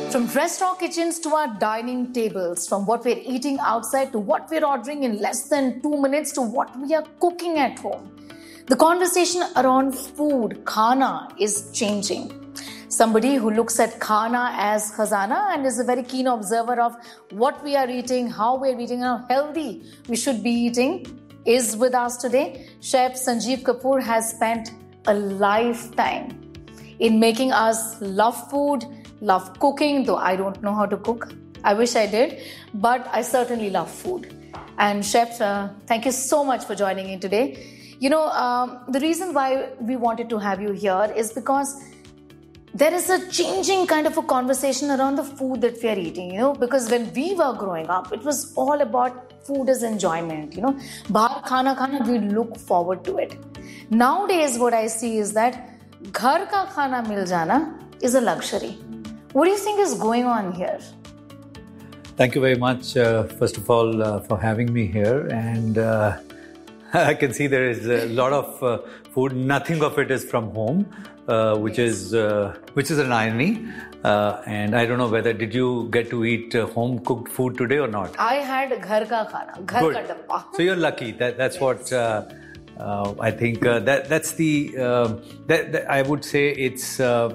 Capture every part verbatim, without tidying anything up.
From restaurant kitchens to our dining tables, from what we're eating outside to what we're ordering in less than two minutes to what we are cooking at home. The conversation around food, khana, is changing. Somebody who looks at khana as khazana and is a very keen observer of what we are eating, how we're eating, how healthy we should be eating, is with us today. Chef Sanjeev Kapoor has spent a lifetime in making us love food, love cooking, though I don't know how to cook. I wish I did, but I certainly love food. And Chef, uh, thank you so much for joining in today. You know, um, the reason why we wanted to have you here is because there is a changing kind of a conversation around the food that we are eating, you know, because when we were growing up, it was all about food as enjoyment, you know. Bahar khana khana, we look forward to it. Nowadays, what I see is that ghar ka khana mil jana is a luxury. What do you think is going on here? Thank you very much, uh, first of all, uh, for having me here. And uh, I can see there is a lot of uh, food. Nothing of it is from home, uh, which yes. is uh, which is an irony. Uh, and I don't know whether did you get to eat uh, home cooked food today or not? I had ghar ka khana, ghar Good. ka dabba. So you're lucky. That that's yes. what uh, uh, I think. Uh, that that's the uh, that, that I would say it's. Uh,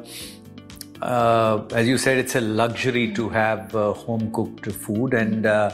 Uh, as you said, it's a luxury to have uh, home-cooked food, and uh,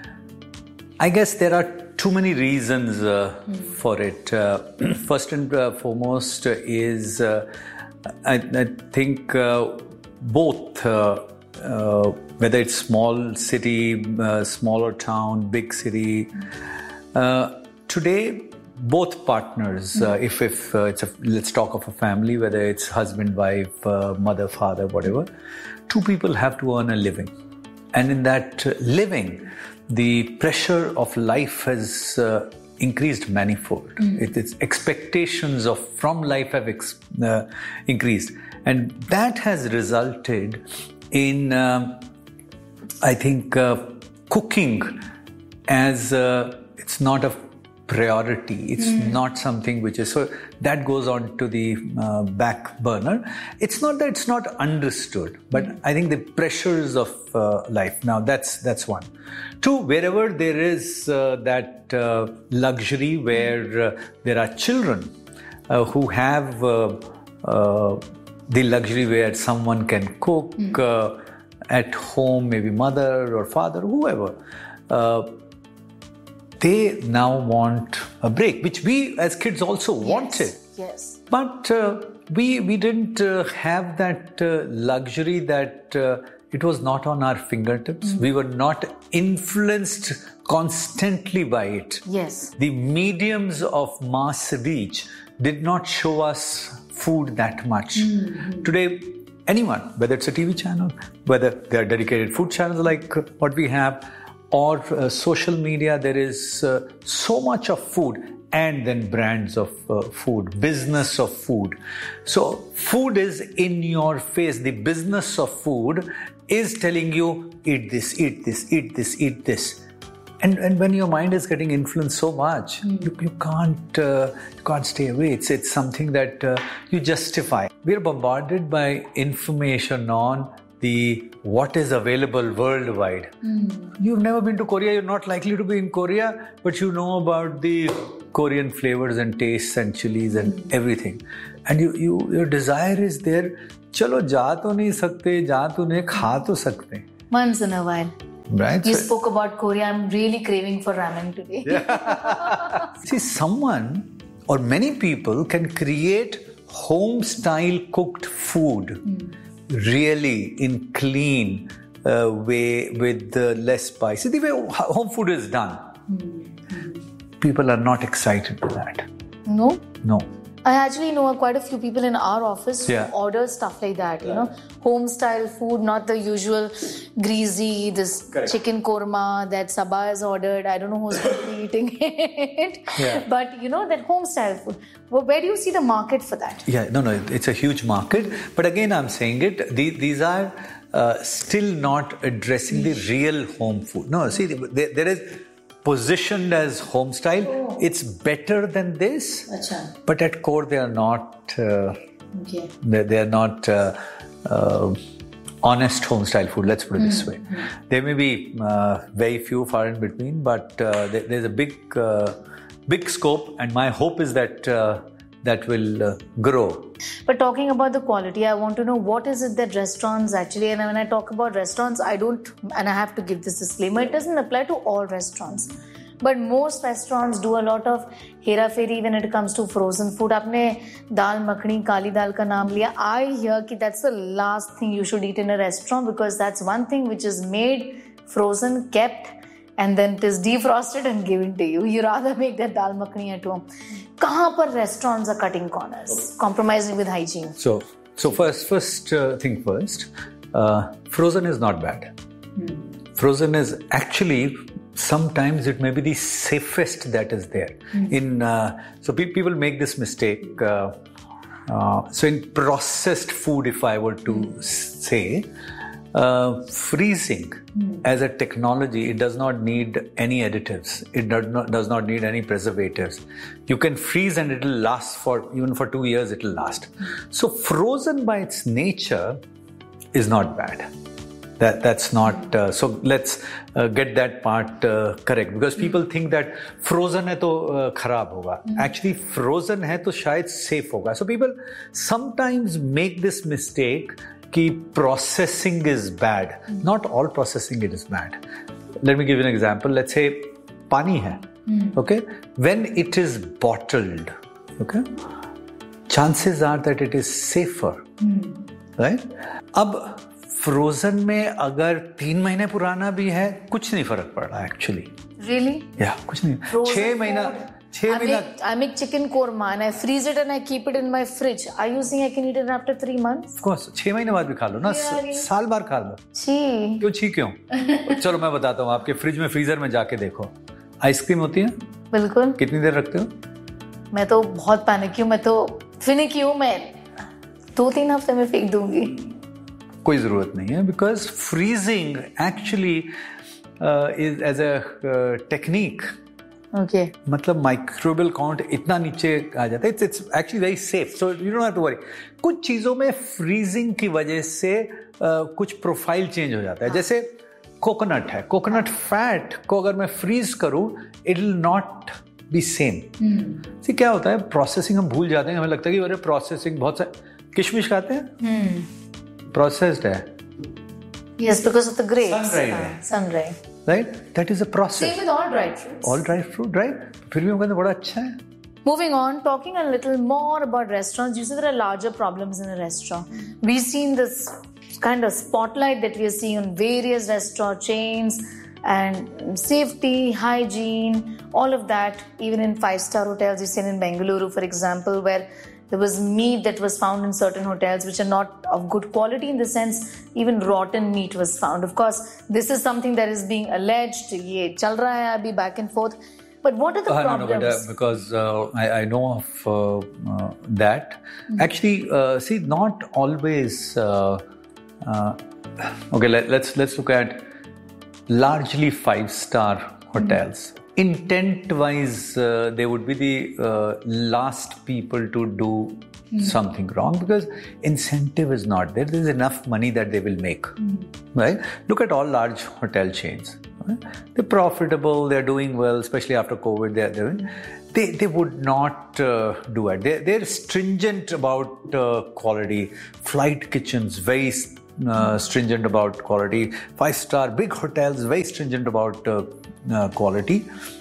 I guess there are too many reasons uh, mm. for it. Uh, first and uh, foremost is, uh, I, I think, uh, both, uh, uh, whether it's small city, uh, smaller town, big city, uh, today, both partners, uh, if if uh, it's a, let's talk of a family, whether it's husband, wife, uh, mother, father, whatever, two people have to earn a living. And in that uh, living, the pressure of life has uh, increased manifold. Mm. It, its expectations of from life have ex, uh, increased. And that has resulted in, um, I think, uh, cooking as uh, it's not a priority. It's mm. not something which is, so that goes on to the uh, back burner. It's not that it's not understood, but mm. I think the pressures of uh, life. Now that's that's one. Two, wherever there is uh, that uh, luxury where uh, there are children uh, who have uh, uh, the luxury where someone can cook mm. uh, at home, maybe mother or father, whoever. Uh, They now want a break, which we as kids also yes, wanted. Yes. But uh, we we didn't uh, have that uh, luxury that uh, it was not on our fingertips. Mm-hmm. We were not influenced constantly by it. Yes. The mediums of mass reach did not show us food that much. Mm-hmm. Today, anyone, whether it's a T V channel, whether there are dedicated food channels like what we have, or uh, social media, there is uh, so much of food, and then brands of uh, food, business of food. So food is in your face. The business of food is telling you, eat this, eat this, eat this, eat this. And and when your mind is getting influenced so much, mm. you, you can't uh, you can't stay away. It's it's something that uh, you justify. We're bombarded by information on the what is available worldwide. Mm. You've never been to Korea, you're not likely to be in Korea, but you know about the Korean flavors and tastes and chilies and mm. everything. And you, you your desire is there. Chalo, ja to nahi sakte, ja to nahi, kha to sakte. Once in a while. Right? You so, spoke about Korea. I'm really craving for ramen today. Yeah. See, someone or many people can create home-style cooked food mm. really in clean uh, way with uh, less spice. The way home food is done. Mm-hmm. People are not excited with that. No? No. I actually know quite a few people in our office yeah. who order stuff like that, you know, home style food, not the usual greasy, this Correct. Chicken korma that Sabah has ordered. I don't know who's going to be eating it. Yeah. But, you know, that home style food. Well, where do you see the market for that? Yeah, no, no, it's a huge market. But again, I'm saying it, these, these are uh, still not addressing the real home food. No, see, there, there is positioned as home style. Oh. It's better than this, Achha. But at core they are not. Uh, okay. They, they are not uh, uh, honest home style food, let's put it this way. There may be uh, very few far in between, but uh, there, there's a big uh, big scope, and my hope is that uh, that will uh, grow. But talking about the quality, I want to know what is it that restaurants actually, and when I talk about restaurants, I don't, and I have to give this disclaimer, it doesn't apply to all restaurants. But most restaurants do a lot of hera-feri when it comes to frozen food. आपने दाल मखनी, काली दाल का नाम लिया. I hear कि that's the last thing you should eat in a restaurant because that's one thing which is made, frozen, kept, and then it is defrosted and given to you. You rather make that dal makhani at home. कहाँ पर restaurants are cutting corners, compromising with hygiene? So, so first, first uh, thing first, uh, frozen is not bad. Hmm. Frozen is actually, sometimes it may be the safest that is there. Mm. In uh, so pe- people make this mistake. Uh, uh, so in processed food, if I were to mm. say, uh, freezing mm. as a technology, it does not need any additives. It does not does not need any preservatives. You can freeze and it will last for even for two years. It will last. Mm. So frozen by its nature is not bad. That that's not uh, so. Let's uh, get that part uh, correct because people think that frozen है तो uh, खराब होगा. Mm. Actually, frozen है तो शायद safe होगा. So people sometimes make this mistake कि processing is bad. Mm. Not all processing it is bad. Let me give you an example. Let's say पानी है. Mm. Okay, when it is bottled, okay, chances are that it is safer. Mm. Right? अब frozen में अगर तीन महीने पुराना भी है कुछ नहीं फर्क पड़ रहा एक्चुअली. Really? Yeah, कुछ नहीं. छह महीना छह महीना. I make chicken korma and I freeze it and I keep it in my fridge. Are you saying I can eat it after three months? Of course. छह महीने बाद भी खा लो ना. साल बार खा लो. छी. क्यों छी क्यों? चलो मैं बताता हूँ. आपके फ्रिज में फ्रीजर में जाके देखो. आइसक्रीम होती है? बिल्कुल. कितनी देर रखते हो? मैं तो बहुत पैनिक हूँ. मैं तो फिनिकी हूँ. मैं दो तीन हफ्ते में फेंक दूंगी. कोई ज़रूरत नहीं है because freezing actually uh, is as a uh, technique. Okay. मतलब microbial count इतना नीचे आ जाता है. It's it's actually very safe. So you don't have to worry. कुछ चीज़ों में freezing की वजह से uh, कुछ प्रोफाइल चेंज हो जाता है. जैसे कोकोनट है. कोकोनट फैट को अगर मैं फ्रीज करूँ it will not be same. See क्या होता है प्रोसेसिंग हम भूल जाते हैं. हमें लगता है कि अरे प्रोसेसिंग बहुत सारे किशमिश खाते हैं. hmm. Processed है. Yes, because of the grapes. Sun-dried है. Sun-dried. Right? That is a process. Same with all dried fruits. All dried fruit, right? फिर भी हम कहते हैं बड़ा अच्छा है. Moving on, talking a little more about restaurants. You said there are larger problems in a restaurant. We've seen this kind of spotlight that we are seeing on various restaurant chains and safety, hygiene, all of that. Even in five-star hotels, we've seen in Bengaluru, for example, where there was meat that was found in certain hotels which are not of good quality in the sense even rotten meat was found. Of course, this is something that is being alleged. Ye chal raha hai abhi back and forth. But what are the uh, problems? No, no, but, uh, because uh, I, I know of uh, uh, that. Mm-hmm. Actually, uh, see, not always. Uh, uh, okay, let, let's let's look at largely five-star hotels. Mm-hmm. Intent-wise, uh, they would be the uh, last people to do mm. something wrong because incentive is not there. There is enough money that they will make, mm. right? Look at all large hotel chains. Right? They're profitable. They're doing well, especially after COVID. They're doing. They they would not uh, do it. They're, they're stringent about uh, quality. Flight kitchens, very uh, stringent about quality. Five-star big hotels, very stringent about uh, Uh, quality.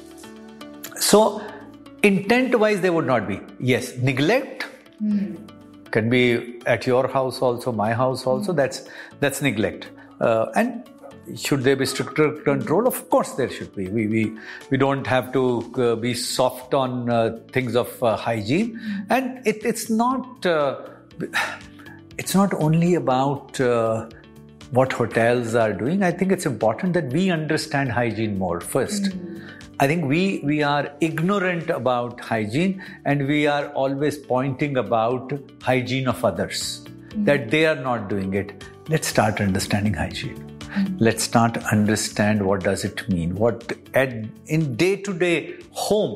So intent-wise, they would not be. Yes, neglect mm. can be at your house also, my house also. Mm. That's that's neglect. Uh, and should there be stricter control? Of course, there should be. We we we don't have to uh, be soft on uh, things of uh, hygiene. Mm. And it, it's not uh, it's not only about. Uh, what hotels are doing. I think it's important that we understand hygiene more first. Mm. I think we we are ignorant about hygiene and we are always pointing about hygiene of others, mm. that they are not doing it. Let's start understanding hygiene. Mm. Let's start understand what does it mean. What at, in day-to-day home,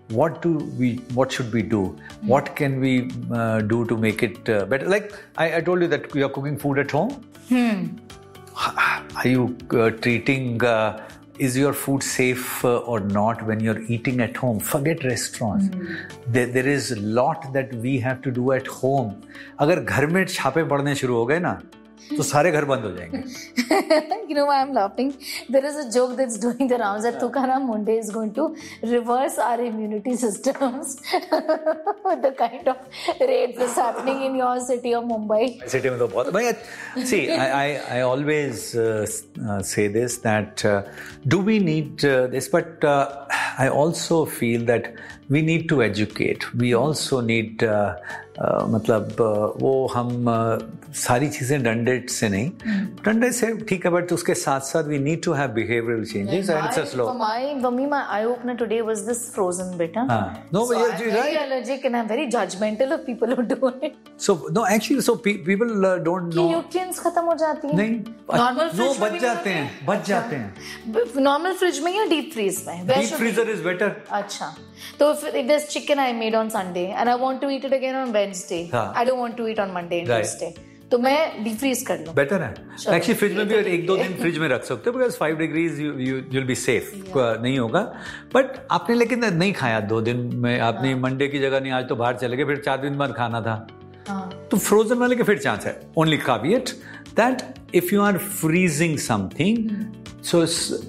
what do we, what should we do? Mm. What can we uh, do to make it uh, better? Like I, I told you that you're cooking food at home. Hmm. Are you uh, treating, uh, is your food safe uh, or not when you're eating at home? Forget restaurants. Mm. There, there is a lot that we have to do at home. अगर घर में छापे पड़ने शुरू हो गए ना, तो सारे घर बंद हो जाएंगे. You know why I'm laughing? There is a joke that's doing the rounds that Tukaram Munde is going to reverse our immunity systems with the kind of raids that's happening in your city of Mumbai. City में तो बहुत. But see, I, I, I always uh, uh, say this, that uh, do we need uh, this? But uh, I also feel that we need to educate. We also need uh, Uh, मतलब uh, वो हम uh, सारी चीजें डंडेट से नहीं, डंडेट से ठीक है, बट उसके साथ साथ we need to have behavioral changes and it's a slow. For my, for me, my eye opener today was this frozen bit. Huh? Ah. No, so but I'm you're very right. allergic and I'm very judgmental of people who do it. So no, actually, so pe- people uh, don't know. कि nutrients खत्म हो जाती हैं. नहीं. Normal no, fridge में बच जाते हैं, बच जाते हैं. Normal fridge में या deep freeze में? Deep freezer is better. अच्छा. So if, if there's chicken I made on Sunday and I want to eat it again on Wednesday, हाँ. I don't want to eat on Monday and right. Tuesday. तो मैं deep freeze कर लूँ. Better है. Actually fridge में भी एक दो दिन fridge में रख सकते हो, because five degrees you you you'll be safe. yeah. नहीं होगा. But आपने लेकिन नहीं खाया दो दिन में, आपने Monday की जगह नहीं, आज तो बाहर चले गए, फिर चार दिन बाद खाना था. हाँ. तो frozen वाले के फिर chance है. Only caveat that if you are freezing something, hmm. so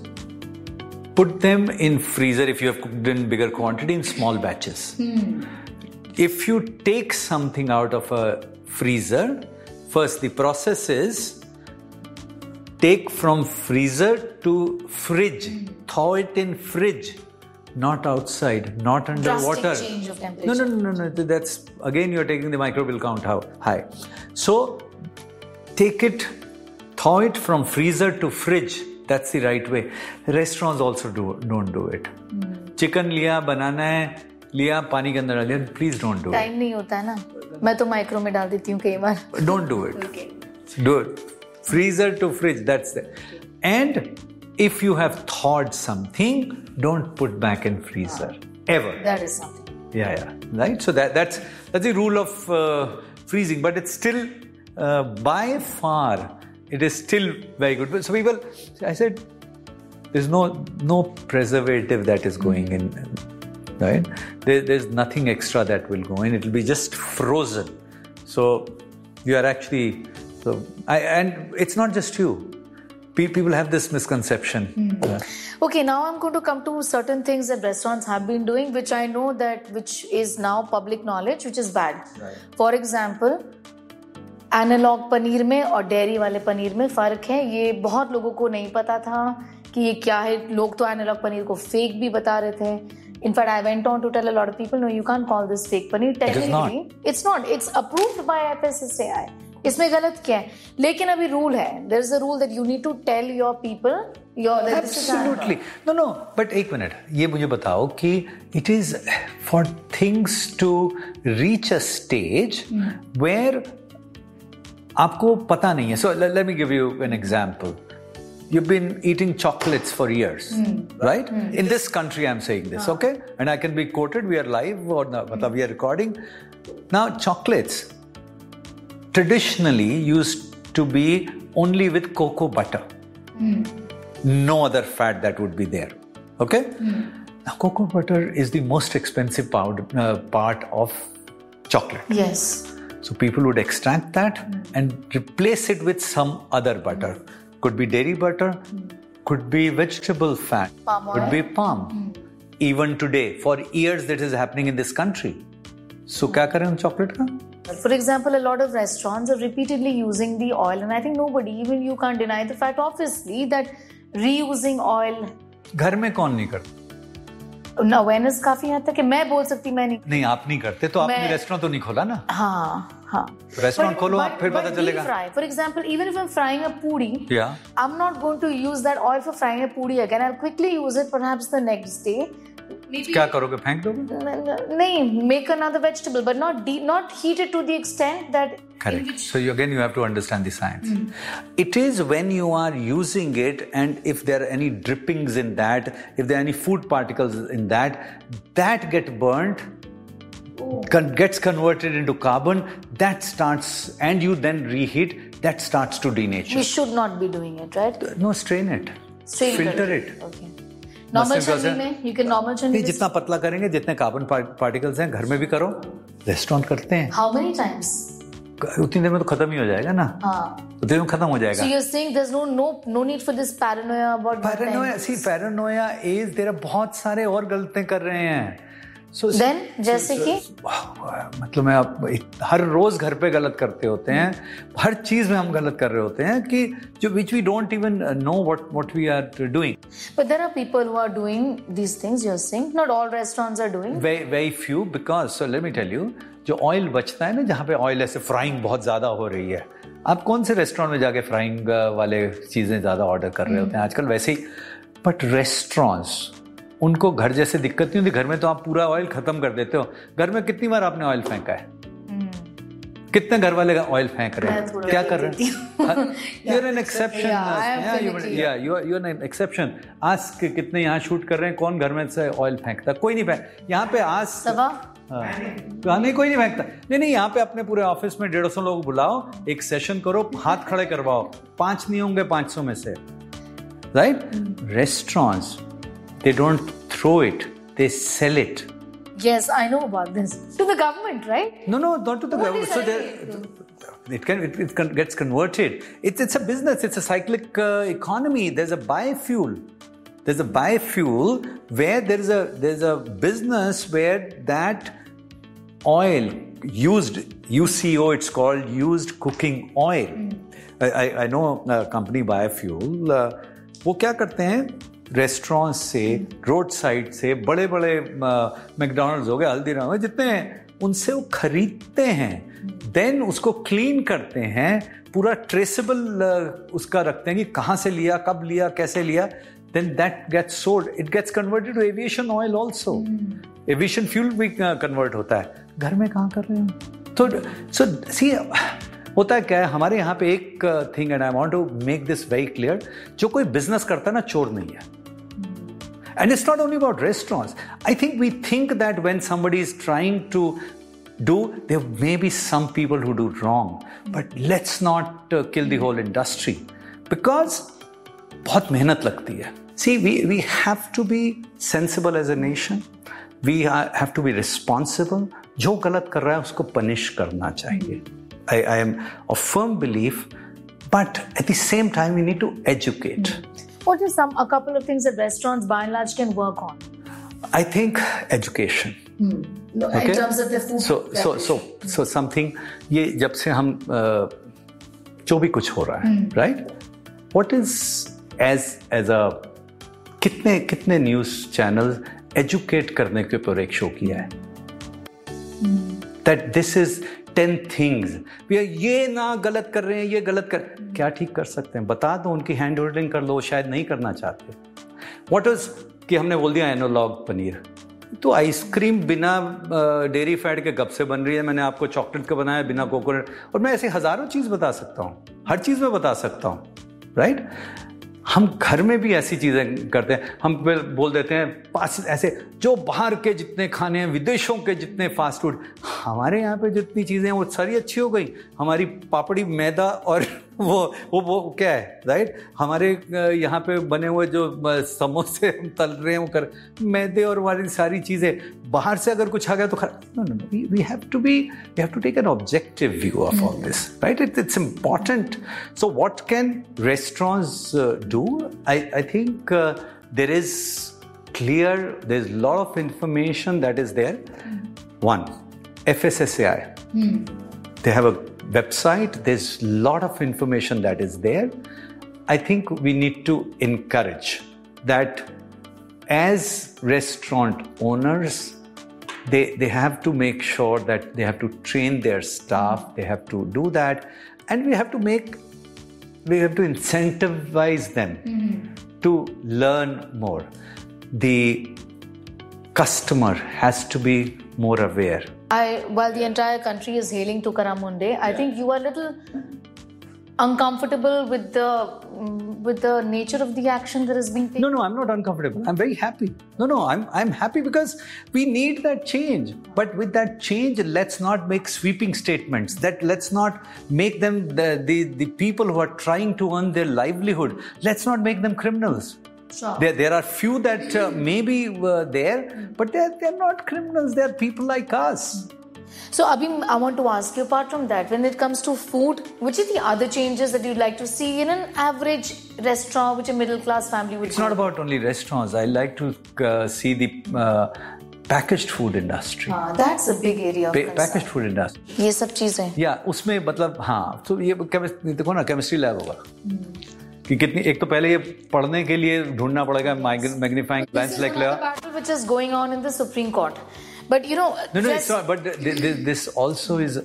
put them in freezer if you have cooked in bigger quantity in small batches. Hmm. If you take something out of a freezer, first the process is take from freezer to fridge, hmm. thaw it in fridge, not outside, not under drastic water. Change of temperature. No, no, no, no, no. That's again you're taking the microbial count high. So take it, thaw it from freezer to fridge. That's the right way. Restaurants also do don't do it. Hmm. Chicken लिया, बनाना है, लिया, पानी के अंदर डाल दिया. Please don't do Time it. Time नहीं होता ना. मैं तो माइक्रो में डाल देती हूँ कई बार. Don't do it. Okay. Do it. Freezer to fridge. That's it. And if you have thawed something, don't put back in freezer ah. ever. That is something. Yeah, yeah. Right. So that that's that's the rule of uh, freezing. But it's still uh, by far. It is still very good. So people, I said, there's no no preservative that is going in, right? There, there's nothing extra that will go in. It will be just frozen. So you are actually, so I, and it's not just you. People have this misconception. Mm. Yeah. Okay, now I'm going to come to certain things that restaurants have been doing, which I know that which is now public knowledge, which is bad. Right. For example, analogue paneer में और dairy वाले पनीर में फ़र्क है. ये बहुत लोगों को नहीं पता था कि ये क्या है. लोग तो एनालॉग पनीर को फेक भी बता रहे थे. In fact, I went on to tell a lot of people, no, you can't call this fake paneer. Technically, it's not. It's approved by F S S A I. इसमें गलत क्या है? लेकिन अभी रूल है. There is a rule that you need to tell your people. Your Absolutely. No, no. But एक minute. ये मुझे बताओ कि it is for things to reach a stage hmm. where आपको पता नहीं है. So let, let me give you an example. You've been eating chocolates for years, mm. right? Mm. In this country, I'm saying this, ah. okay? And I can be quoted. We are live, or no, mm. we are recording. Now, chocolates traditionally used to be only with cocoa butter. Mm. No other fat that would be there, okay? Mm. Now, cocoa butter is the most expensive powder, uh, part of chocolate. Yes. So people would extract that mm. and replace it with some other butter. Mm. Could be dairy butter, mm. could be vegetable fat, palm could oil. be palm. Mm. Even today, for years that is happening in this country. So mm. क्या करें हम chocolate का? For example, a lot of restaurants are repeatedly using the oil, and I think nobody, even you, can't deny the fact, obviously, that reusing oil. घर में कौन नहीं करता? Awareness काफी हद तक है. मैं बोल सकती मैं नहीं नहीं आप नहीं करते तो आपने रेस्टोरेंट तो नहीं खोला ना. हाँ हाँ रेस्टोरेंट खोलो आप फिर पता चलेगा. For example even if I am frying a puri, I am not going to use that oil for frying a puri again. I will quickly use it perhaps the next day maybe क्या करोगे, फेंक दोगे? नहीं, make another vegetable, but not de- not heat it to the extent that. Correct. Which... So you, again, you have to understand the science. Mm. It is when you are using it, and if there are any drippings in that, if there are any food particles in that, that get burnt, oh. con- gets converted into carbon. That starts, and you then reheat. That starts to denature. We should not be doing it, right? No, strain it. Strain Filter it. it. Okay. Normal छन्नी में you can normal छन्नी में जितना पतला करेंगे, जितने carbon particles हैं घर में भी करो, रेस्टोरेंट करते हैं. How many times? उतनी देर में तो खत्म ही हो जाएगा ना. हाँ. उतनी देर में खत्म हो जाएगा. So you're saying there's no no no need for this paranoia about. Paranoia, see, paranoia is there are बहुत सारे और गलतियां कर रहे हैं. So, Then जैसे कि मतलब मैं आप हर रोज घर पे गलत करते होते हैं, हर चीज में हम गलत कर रहे होते हैं कि जो which we don't even know what what we are doing. But there are people who are doing these things. You're saying not all restaurants are doing. Very very few, because so let me tell you, जो oil बचता है ना, जहाँ पे oil ऐसे frying बहुत ज्यादा हो रही है, आप कौन से रेस्टोरेंट में जाके फ्राइंग वाले चीजें ज्यादा ऑर्डर कर रहे होते हैं आजकल? वैसे ही. बट रेस्टोरेंट्स, उनको घर जैसे दिक्कत नहीं होती. घर में तो आप पूरा ऑयल खत्म कर देते हो. घर में कितनी बार आपने ऑयल फेंका है? hmm. कितने घर वाले ऑयल फेंक रहे हैं? क्या कर रहे हैं? You're an exception. Yeah, you're an exception. आज कितने यहाँ शूट कर रहे हैं, कौन घर में से ऑयल फेंकता? कोई नहीं फेंक. यहाँ पे आज सवा हाँ, नहीं कोई नहीं फेंकता. नहीं नहीं, यहाँ पे अपने पूरे ऑफिस में डेढ़ सौ लोग बुलाओ, एक सेशन करो, हाथ खड़े करवाओ, पांच नहीं होंगे पांच सौ में से. Right? Restaurants, they don't throw it, they sell it. Yes, I know about this. To the government, right? No, no, not to the what government. So there, it can it, it gets converted. It's it's a business. It's a cyclic uh, economy. There's a biofuel. There's a biofuel where there is a there's a business where that oil used U C O, it's called used cooking oil. Mm. I, I I know a company Biofuel. Uh, वो क्या करते हैं? Restaurant से, road side से, बड़े बड़े McDonald's हो गए, हल्दीराम है, जितने हैं, उनसे वो खरीदते हैं, देन उसको क्लीन करते हैं, पूरा ट्रेसेबल उसका रखते हैं कि कहाँ से लिया, कब लिया, कैसे लिया, then that gets sold. It gets converted to aviation oil also. Aviation fuel भी कन्वर्ट होता है. घर में कहाँ कर रहे हैं? तो सो सी, होता है क्या है हमारे यहाँ पे एक thing, and I want to make this very clear, जो कोई बिजनेस करता है ना, चोर नहीं है. And it's not only about restaurants. I think we think that when somebody is trying to do, there may be some people who do wrong. But let's not uh, kill the whole industry. Because बहुत मेहनत लगती है. See, we, we have to be sensible as a nation. We are, have to be responsible. जो गलत कर रहा है उसको punish करना चाहिए. I, I am of firm belief, but at the same time we need to educate. What are some a couple of things that restaurants by and large can work on? I think education. Hmm. No, okay? In terms of the food. So so so so something. ये जब से हम जो भी कुछ हो रहा है, hmm. right? What is as as a कितने कितने न्यूज़ चैनल्स एजुकेट करने के ऊपर एक शो किया है? hmm. That this is ten things. भैया ये ना गलत कर रहे हैं, ये गलत कर, क्या ठीक कर सकते हैं? बता दो, उनकी हैंड होल्डिंग कर लो, शायद नहीं करना चाहते. What is कि हमने बोल दिया एनालॉग पनीर, तो आइसक्रीम बिना डेयरी फैट के कब से बन रही है? मैंने आपको चॉकलेट का बनाया बिना कोकोनट, और मैं ऐसे हजारों चीज बता सकता हूँ, हर चीज में बता सकता हूँ. राइट? हम घर में भी ऐसी चीजें करते हैं. हम बोल देते हैं पास ऐसे, जो बाहर के जितने खाने हैं, विदेशों के जितने फास्ट फूड, हमारे यहाँ पे जितनी चीजें हैं वो सारी अच्छी हो गई. हमारी पापड़ी मैदा और वो वो वो क्या है? राइट? हमारे यहाँ पे बने हुए जो समोसे हम तल रहे हैं वो कर मैदे और वाली सारी चीजें. बाहर से अगर कुछ आ गया तो खराब. No no no, we have to be we have to take an objective view of all this. Right? It it's important. So what can restaurants do? I I think there is clear, there's a lot of information that is there. Mm. One, F S S A I. Mm. They have a website. There's a lot of information that is there. I think we need to encourage that as restaurant owners, they, they have to make sure that they have to train their staff. They have to do that. And we have to make, we have to incentivize them mm-hmm. to learn more. The customer has to be more aware. I, while the entire country is hailing Tukaram Munde, I think you are a little uncomfortable with the with the nature of the action that is being taken. No, no, I'm not uncomfortable. I'm very happy. No, no, I'm I'm happy because we need that change. But with that change, let's not make sweeping statements. That let's not make them the the, the people who are trying to earn their livelihood. Let's not make them criminals. Sure. There, there are few that uh, maybe were there, but they're, they're not criminals. They're people like us. So, Abhi, I want to ask you, apart from that, when it comes to food, which are the other changes that you'd like to see in an average restaurant which a middle-class family would It's go? not about only restaurants. I like to uh, see the uh, packaged food industry. Ah, that's a big area of Pa- concern. packaged food industry. ये सब चीजें. या उसमें मतलब हाँ तो ये chemist- देखो ना केमिस्ट्री लैब होगा कि कितनी एक तो पहले ये पढ़ने के लिए ढूंढना पड़ेगा मैग्नीफाइंग लेंस लेके The battle which is going on in the Supreme Court. But you know, No, no, just- it's not. But th- th- this also is.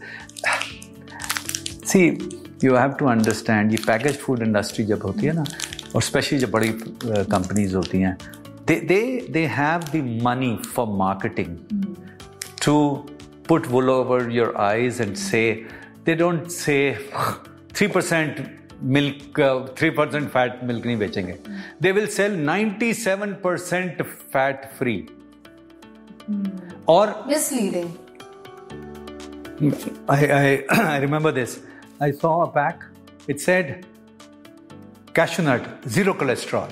See, you have to understand. ये packaged food industry जब होती है ना, और especially जब बड़ी uh, companies होती हैं, they they they have the money for marketing to put wool over your eyes and say they don't say three percent milk, uh, three percent fat milk नहीं बेचेंगे. They will sell ninety-seven percent fat free. Or misleading. I, I, I remember this. I saw a pack. It said cashew nut, zero cholesterol.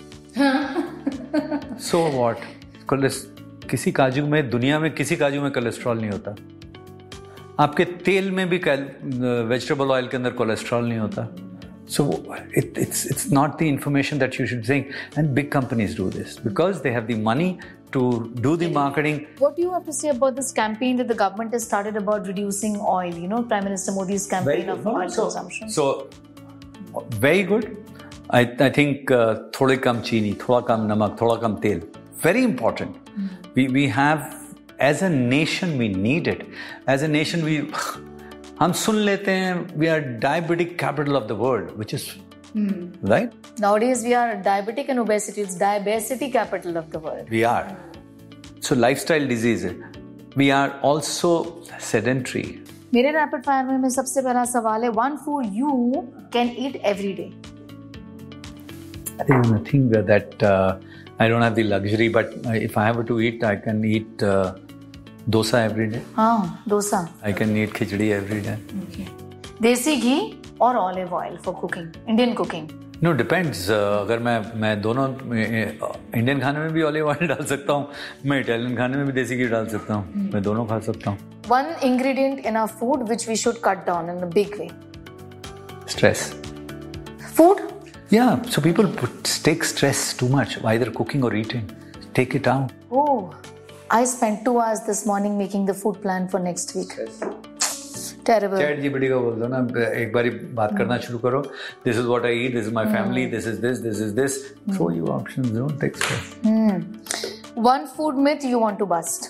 So what? Choles- किसी काजू में दुनिया में किसी काजू में कोलेस्ट्रॉल नहीं होता. आपके तेल में भी वेजिटेबल ऑयल के अंदर कोलेस्ट्रॉल नहीं होता. So it, it's it's not the information that you should think. And big companies do this because they have the money to do the marketing. What do you have to say about this campaign that the government has started about reducing oil? You know, Prime Minister Modi's campaign of oil so, consumption. So, very good. I, I think uh, थोड़े कम चीनी, थोड़ा कम नमक, थोड़ा कम तेल. Very important. Mm. We we have, as a nation, we need it. As a nation, we हम सुन लेते हैं we are diabetic capital of the world, which is mm. right. Nowadays, we are diabetic and obesity. It's diabesity capital of the world. We are. So lifestyle disease. We are also sedentary. मेरे rapid fire में मैं सबसे पहला सवाल है one food you can eat every day. There is nothing that uh, I don't have the luxury, but if I have to eat, I can eat uh, dosa every day. हाँ, dosa. I can eat khichdi every day. Okay. देसी घी और olive oil for cooking, Indian cooking. No, depends. Uh, अगर मैं मैं दोनों Indian खाने में भी ऑलिव ऑयल डाल सकता हूँ, मैं इटालियन खाने में भी देसी घी डाल सकता हूँ, hmm. मैं दोनों खा सकता हूँ. One ingredient in our food which we should cut down in a big way. Stress. Food? Yeah. So people put, take stress too much, either cooking or eating. Take it out. Oh, I spent two hours this morning making the food plan for next week. Terrible. Chat GPT को बोल दो ना एक बारी बात करना शुरू करो. This is what I eat. This is my family. This is this. This is this. Throw you options. Don't take stress. Hmm. One food myth you want to bust.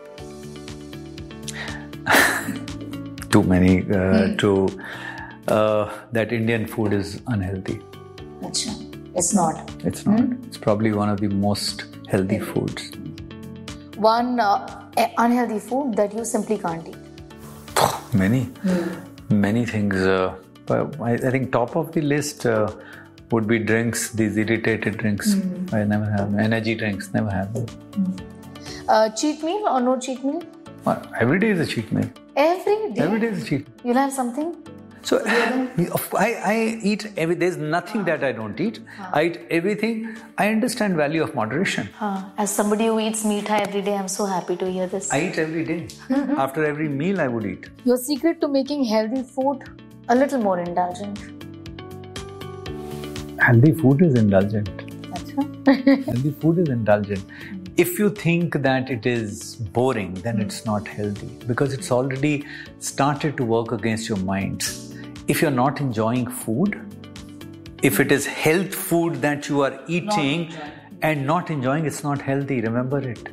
Too many. Uh, hmm. To uh, that Indian food is unhealthy. Achha. It's not. It's not. Hmm? It's probably one of the most healthy Maybe. foods. One uh, unhealthy food that you simply can't eat. Many, mm. many things. Uh, but I, I think top of the list uh, would be drinks. These irritated drinks. Mm. I never have energy drinks. Never have them. Mm. Uh, cheat meal or no cheat meal? Uh, every day is a cheat meal. Every day. Every day is a cheat. You'll have something. So I, I eat every. There's nothing that I don't eat. Haan. I eat everything. I understand value of moderation. Haan. As somebody who eats meat every day, I'm so happy to hear this. I eat every day. After every meal, I would eat. Your secret to making healthy food a little more indulgent. Healthy food is indulgent. Achha. Healthy food is indulgent. If you think that it is boring, then mm. it's not healthy because it's already started to work against your mind. If you're not enjoying food, if it is health food that you are eating not and not enjoying, it's not healthy. Remember it.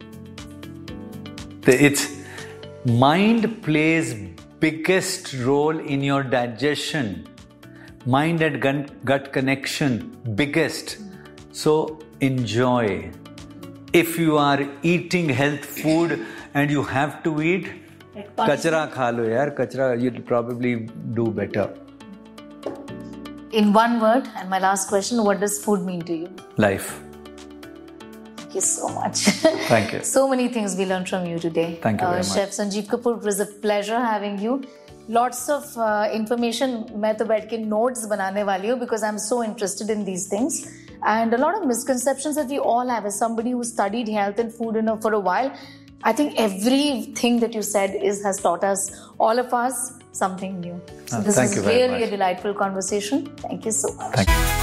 It's mind plays biggest role in your digestion. Mind and gut connection, biggest. So enjoy. if you are eating health food and you have to eat, kachra kha lo yaar, kachra, you'll probably do better. In one word, and my last question, what does food mean to you? Life. Thank you so much. Thank you. So many things we learned from you today. Thank you very uh, much. Chef Sanjeev Kapoor, it was a pleasure having you. Lots of uh, information. मैं तो बैठ के notes बनाने वाली हूँ because I'm so interested in these things. And a lot of misconceptions that we all have as somebody who studied health and food you know, for a while. I think everything that you said is has taught us, all of us, something new. So Uh, this thank is you very really much. a delightful conversation. Thank you so much. Thank you.